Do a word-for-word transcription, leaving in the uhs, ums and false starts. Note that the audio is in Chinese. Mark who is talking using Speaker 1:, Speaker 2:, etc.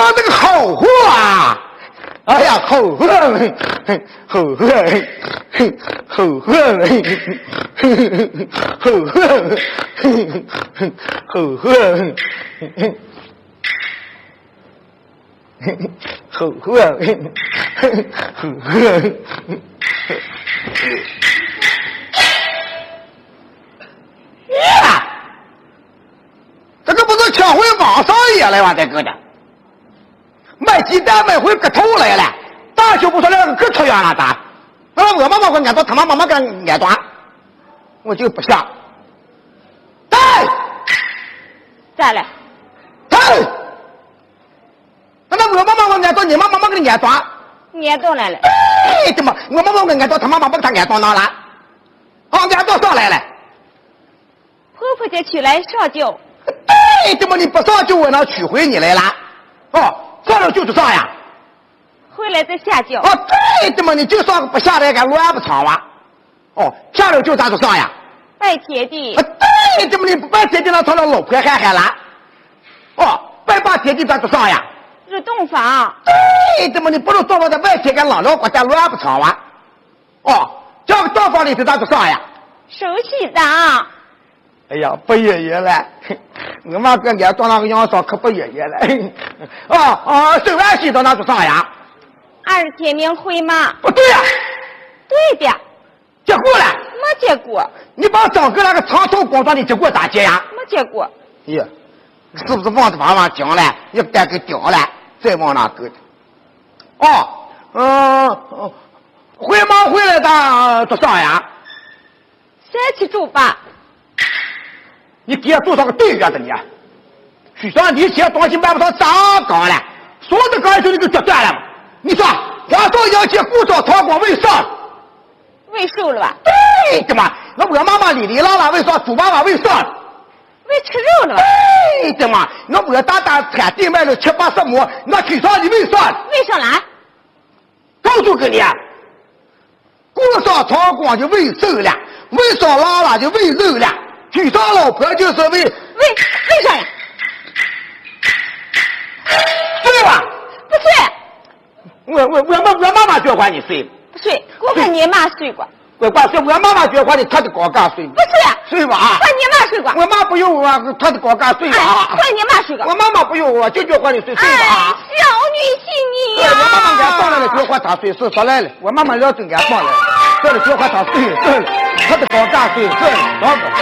Speaker 1: 说这个好货啊！哎呀，好货，好货，好货，好货，好货，好货，好货。呀，这个不是抢回网上也来哇？这个的卖鸡蛋卖回个头来了，大修不说那个个头样了咋？那我妈妈给俺到他妈妈妈给俺断，我就不下。带，
Speaker 2: 咋了？
Speaker 1: 带，那我妈妈我俺到你妈妈妈给你俺断，
Speaker 2: 撵到来了。
Speaker 1: 哎，怎么我妈妈我俺到他妈妈把他俺断哪了？啊，俺到上来了。
Speaker 2: 婆婆家取来上轿。
Speaker 1: 哎，怎么你不上就我能取回你来了？哦，上了就是上呀。
Speaker 2: 回来再下轿。
Speaker 1: 哦，对，怎么你就上不下来，敢乱不长哇？哦，下了就咋就上呀？
Speaker 2: 拜天地。
Speaker 1: 啊，对，怎么你不拜天地那成了老婆喊喊了？哦，拜拜天地咋就上呀？
Speaker 2: 入洞房。
Speaker 1: 对，怎么你不能到我的外天跟老老国家乱不长哇？哦，这个洞房里头咋就上呀？
Speaker 2: 手洗的。
Speaker 1: 哎呀，不爷爷了，我妈跟俺到那个阳上可不爷爷了。啊啊，手完洗到那就上呀？
Speaker 2: 二十天明回吗？
Speaker 1: 不对呀、啊。
Speaker 2: 对的。
Speaker 1: 结果了？
Speaker 2: 没结果。
Speaker 1: 你把整个那个长头广场的结果咋结呀？
Speaker 2: 没结果。
Speaker 1: 呀，是不是往这往往讲了？一带给掉了，再往那搁的。哦，嗯、呃，回忙回来的多上呀？
Speaker 2: 三七周八。
Speaker 1: 你给多少个对月的你？许上你钱东西买不上咋搞了？说的刚才就那个决断了。你说花少阳气故找堂光为上，
Speaker 2: 为瘦了吧？
Speaker 1: 对的嘛。那我妈妈里里拉拉为上，猪妈妈为上，
Speaker 2: 为吃肉了吧？
Speaker 1: 对的嘛。那我大大产地卖了七八十亩，那许上你为上，
Speaker 2: 为上来？
Speaker 1: 告诉给你，故上堂光就为瘦了，为上拉拉就为肉了。娶上老婆就是为为
Speaker 2: 为啥呀？
Speaker 1: 对吧？
Speaker 2: 不对。
Speaker 1: 我我我妈我妈妈就管你睡。
Speaker 2: 不睡，我跟你妈睡过。
Speaker 1: 我管是我妈妈就管你，她的高干睡。
Speaker 2: 不是。
Speaker 1: 睡吧。
Speaker 2: 和你妈睡过。
Speaker 1: 我妈不用我，她的高干睡吧。
Speaker 2: 和你妈睡过。
Speaker 1: 我妈妈不用我，就就管你睡睡吧。
Speaker 2: 哎，小女婿你呀！
Speaker 1: 我妈妈给放来了，就管她睡，是说来了。我妈妈要真给放来了，这里就管她睡，对了，她的高干睡，对了，老子。